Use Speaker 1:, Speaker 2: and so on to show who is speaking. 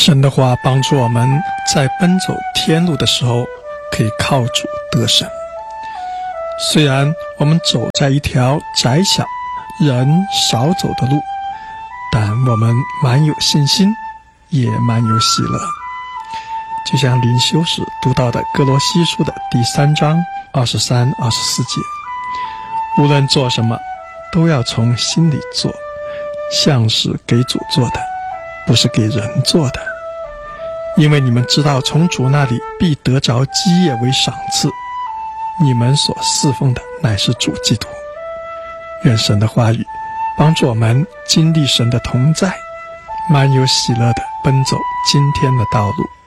Speaker 1: 神的话帮助我们在奔走天路的时候可以靠主得胜。虽然我们走在一条窄小人少走的路，但我们蛮有信心，也蛮有喜乐。就像灵修时读到的哥罗西书的第3章23、24节，无论做什么都要从心里做，像是给主做的，不是给人做的，因为你们知道从主那里必得着基业为赏赐，你们所侍奉的乃是主基督。愿神的话语帮助我们经历神的同在，蛮有喜乐地奔走今天的道路。